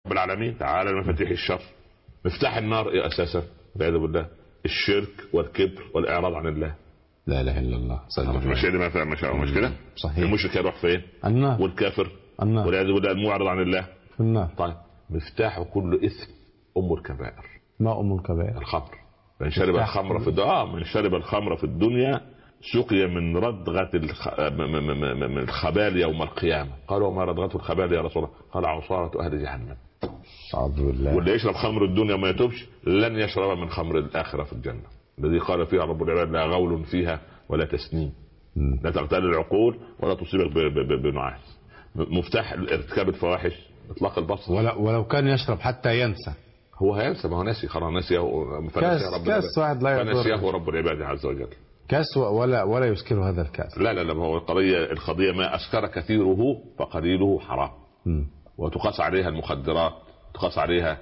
العالمين. تعالى لمفاتيح الشر. مفتاح النار ايه اساسا؟ والعياذ بالله الشرك والكبر والاعراض عن الله. لا اله الا الله. مش ما فاهم مش كده؟ صحيح. المشرك يروح فين؟ النار. والكافر النار. والعياذ بالله المعرض عن الله في النار. طيب مفتاح كل اثم الكبائر. ما الكبائر؟ الخمر. من شرب الخمر في من شرب الخمر في الدنيا سقي من ردغة من الخبال يوم القيامة. قالوا وما ردغة الخبال يا رسول الله؟ قال عصارة أهل جهنم. أعوذ بالله. واللي يشرب خمر الدنيا وما يتوبش لن يشرب من خمر الآخرة في الجنة الذي قال فيها رب العباد لا غول فيها ولا تسنيم لا تغتال العقول ولا تصيبك بنعاس. مفتاح ارتكاب الفواحش اطلاق البصر. ولو كان يشرب حتى ينسى. هو هينسى، ما هو ناسي خلاص، ناسيه كاس واحد لا يضر. فنسيه رب العباد عز وجل. كاس ولا يسكر هذا الكاس. لا هو القضية ما أسكر كثيره فقليله حرام. وتقاس عليها المخدرات، تقاس عليها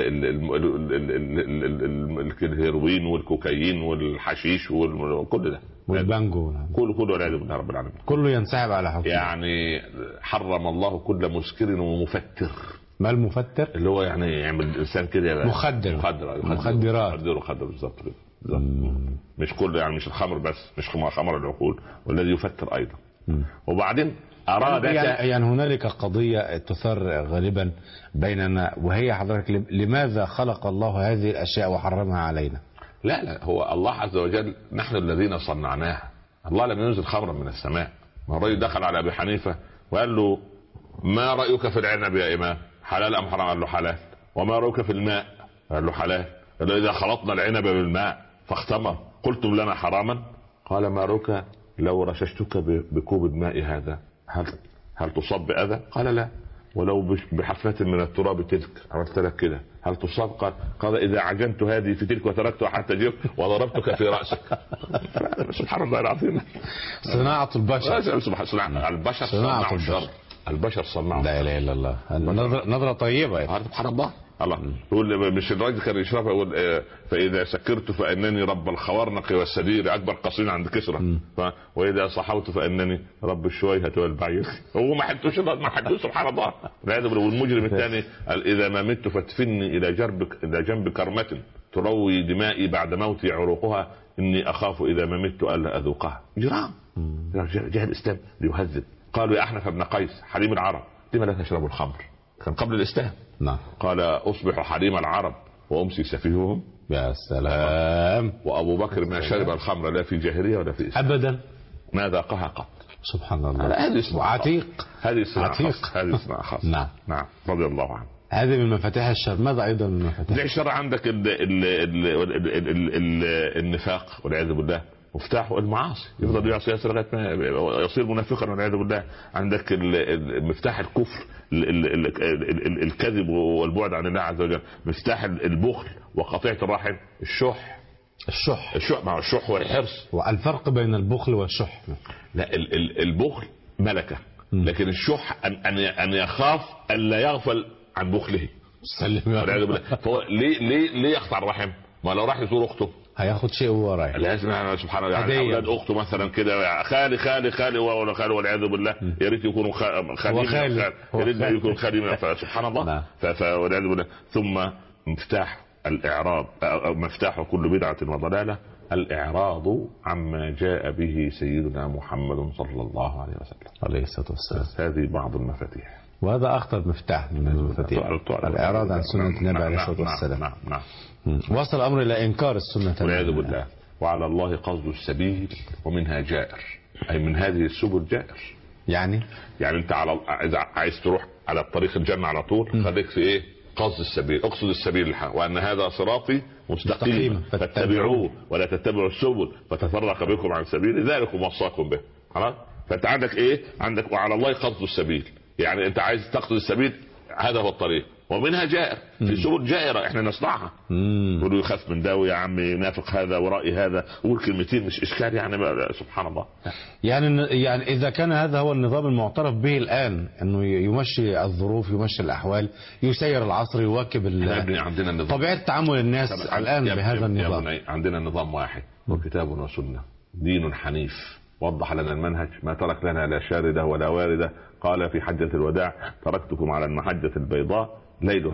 الهيروين والكوكايين والحشيش وكل ده والبانجو كله والعياذ بالله رب العالمين كله ينسحب على حكم. يعني حرم الله كل مسكر ومفتر. ما المفتر؟ اللي هو يعني يعمل الانسان كده مخدرات بالظبط كده. مش كله يعني مش الخمر بس، مش خمر العقول والذي يفتر ايضا. وبعدين اراد يعني هنالك قضية تثار غالبا بيننا وهي حضرتك لماذا خلق الله هذه الاشياء وحرمها علينا؟ لا هو الله عز وجل نحن الذين صنعناها. الله لم ينزل خمرا من السماء. ما الرجل دخل على ابي حنيفة وقال له ما رأيك في العنب يا امام؟ حلال ام حرام؟ قال له حلال. وما رأيك في الماء؟ قال له حلال. قال له اذا خلطنا العنب بالماء فاختمر قلتم لنا حراما؟ قال ما رأيك لو رششتك بكوب الماء هذا هل تصاب بأذى؟ قال لا. ولو بحفنة من التراب تلك عملت لك كده هل تصاب؟ قال إذا عجنت هذه في تلك وتركتها حتى جئت وضربتك في رأسك. سبحان الله العظيم. صناعة البشر. صناعة البشر صنعوا الشر. البشر صنعوا. لا إله إلا الله. نظرة طيبة. سبحان الله. الله يقول مش الراجل كان يشربها يقول فإذا سكرت فإنني رب الخوارنق والسدير أكبر قصير عند كسرى وإذا صحوت فإنني رب الشويهة والبعير. هو ما حدوش سبحان الله. والمجرم الثاني قال إذا ما مت فادفني إلى جنب كرمة تروي دمائي بعد موتي عروقها إني أخاف إذا ما مت ألا أذوقها. جرام. جاء الإسلام ليهذب. قالوا يا أحنف بن قيس حليم العرب لما لا تشربوا الخمر؟ كان قبل الإسلام. نعم. قال أصبح حليم العرب وأمسي سفيههم. يا سلام. وأبو بكر ما شرب الخمر لا في جاهلية ولا في إسلام أبدا. ما ذاقها قط. سبحان الله. هذه اسمها عتيق. هذه اسمها خاص. نعم رضي الله عنه. هذه من مفاتيح الشر. ماذا أيضا من مفاتيح الشر؟ عندك النفاق والعياذ بالله مفتاحه المعاصي. يفضل يعصي لغايه ما يصير منافقا والعياذ بالله. عندك مفتاح الكفر الكذب والبعد عن الله عز وجل. مفتاح البخل وقطيعة الرحم الشح مع الشح والحرص. والفرق بين البخل والشح؟ لا البخل ملكة، لكن الشح أن يخاف ألا يغفل عن بخله. فهو ليه يقطع الرحم؟ ما لو راح يزور أخته هياخد شيء وهو رايح. لازم سبحان الله. يعني اولاد اخته مثلا كده خالي والعياذ بالله يا ريت يكونوا خالي يا ريت يكون خالي. سبحان الله. والعياذ بالله. ثم مفتاح الاعراض مفتاح كل بدعة وضلالة الاعراض عما جاء به سيدنا محمد صلى الله عليه وسلم عليه الصلاة والسلام. هذه بعض المفاتيح، وهذا اخطر مفتاح من المفاتيح. الاعراض عن سنة النبي عليه الصلاة والسلام. نعم. وصل الامر الى انكار السنة والعياذ بالله. وعلى الله قصد السبيل ومنها جائر، اي من هذه السبل جائر. يعني انت اذا عايز تروح على الطريق الجنة على طول خليك في ايه؟ قصد السبيل. اقصد السبيل الحق وان هذا صراطي مستقيما فاتبعوه ولا تتبعوا السبل فتفرق بكم عن سبيل ذلكم وصاكم به. خلاص. فانت عندك ايه؟ عندك وعلى الله قصد السبيل، يعني انت عايز تقصد السبيل هذا هو الطريق. ومنها جائر، في سبل جائرة احنا نصنعها. يقولوا يخاف من ده يا عم ينافق هذا ورأي هذا وقول كلمتين مش اشكال يعني. سبحان الله. يعني اذا كان هذا هو النظام المعترف به الان انه يمشي الظروف يمشي الاحوال يسير العصر يواكب عندنا النظام. طبيعة تعامل الناس الان بهذا النظام. عندنا نظام واحد وكتاب وسنة دين حنيف وضح لنا المنهج ما ترك لنا لا شاردة ولا واردة. قال في حجة الوداع تركتكم على المحجة البيضاء ليلها